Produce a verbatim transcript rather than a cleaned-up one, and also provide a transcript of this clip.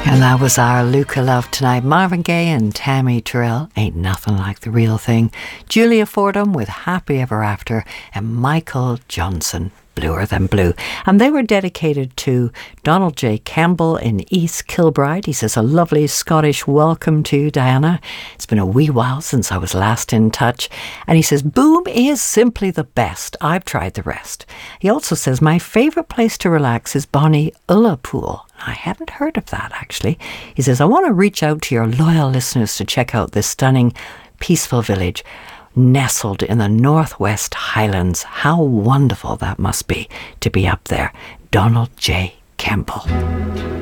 And that was our Luca Love tonight. Marvin Gaye and Tammy Terrell, Ain't Nothing Like the Real Thing. Julia Fordham with Happy Ever After. And Michael Johnson, Bluer Than Blue. And they were dedicated to Donald J. Campbell in East Kilbride. He says, a lovely Scottish welcome to you, Diana. It's been a wee while since I was last in touch. And he says, Boom is simply the best. I've tried the rest. He also says, my favourite place to relax is Bonnie Ullapool. I hadn't heard of that, actually. He says, I want to reach out to your loyal listeners to check out this stunning, peaceful village nestled in the Northwest Highlands. How wonderful that must be to be up there. Donald J. Campbell.